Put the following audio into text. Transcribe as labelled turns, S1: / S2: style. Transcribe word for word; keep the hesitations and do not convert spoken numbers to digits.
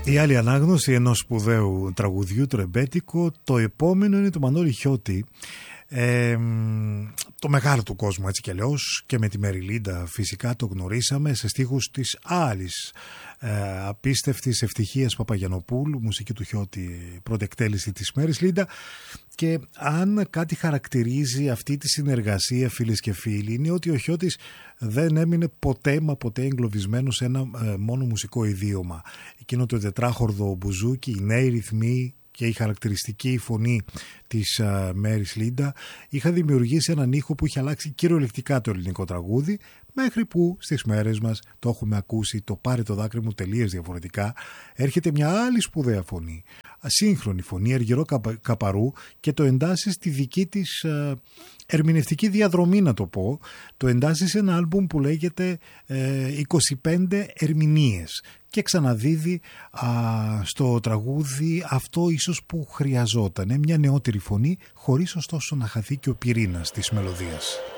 S1: Η άλλη ανάγνωση ενός σπουδαίου τραγουδιού τρεμπέτικο. Το επόμενο είναι του Μανώλη Χιώτη, ε, το μεγάλο του κόσμου έτσι κι αλλιώς, και με τη Μέρι Λίντα φυσικά το γνωρίσαμε σε στίχους της άλλης ε, απίστευτης Ευτυχίας Παπαγιαννοπούλου, μουσική του Χιώτη, πρώτη εκτέλεση της Μέρις Λίντα. Και αν κάτι χαρακτηρίζει αυτή τη συνεργασία, φίλες και φίλοι, είναι ότι ο Χιώτης δεν έμεινε ποτέ μα ποτέ εγκλωβισμένο σε ένα ε, μόνο μουσικό ιδίωμα. Εκείνο το τετράχορδο μπουζούκι, οι νέοι ρυθμοί και η χαρακτηριστική φωνή της uh, Μέρις Λίντα είχα δημιουργήσει έναν ήχο που είχε αλλάξει κυριολεκτικά το ελληνικό τραγούδι, μέχρι που στις μέρες μας το έχουμε ακούσει το «Πάρε το δάκρυ μου» τελείως διαφορετικά. Έρχεται μια άλλη σπουδαία φωνή, ασύγχρονη φωνή, Αργυρό Καπαρού, και το εντάσσει στη δική της uh, ερμηνευτική διαδρομή, να το πω. Το εντάσσει σε ένα άλμπουμ που λέγεται uh, είκοσι πέντε ερμηνείες και ξαναδίδει α, στο τραγούδι αυτό ίσως που χρειαζόταν, μια νεότερη φωνή, χωρίς ωστόσο να χαθεί και ο πυρήνας της μελωδίας.